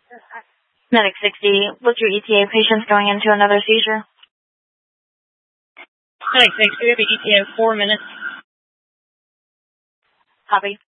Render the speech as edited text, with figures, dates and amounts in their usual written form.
Medic 60, what's your ETA? Patient's going into another seizure. Medic 60, we have an ETA of 4 minutes. Copy.